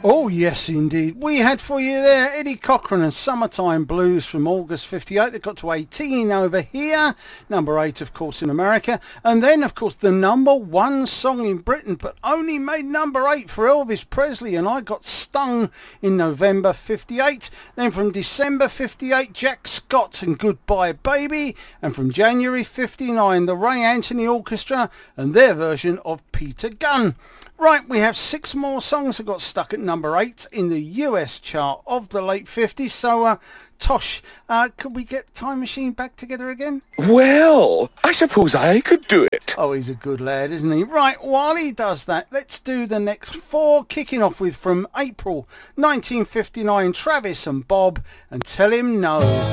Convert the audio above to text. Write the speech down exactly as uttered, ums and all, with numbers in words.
Oh yes indeed. We had for you there Eddie Cochran and Summertime Blues from August fifty-eight. They got to eighteen over here, number eight of course in America, and then of course the number one song in Britain, but only made number eight for Elvis Presley and I Got Stung in November fifty-eight. Then from December fifty-eight, Jack Scott and Goodbye Baby, and from January fifty-nine, the Ray Anthony Orchestra and their version of Peter Gunn. Right, we have six more songs that got stuck at number eight in the U S chart of the late fifties. So, uh, Tosh, uh, could we get Time Machine back together again? Well, I suppose I could do it. Oh, he's a good lad, isn't he? Right, while he does that, let's do the next four, kicking off with from April nineteen fifty-nine, Travis and Bob, and Tell Him No.